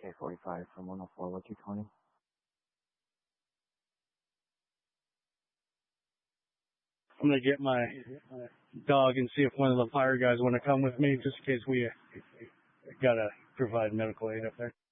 K45 from 104, what 220? I'm gonna get my dog and see if one of the fire guys want to come with me, just in case we gotta provide medical aid up there.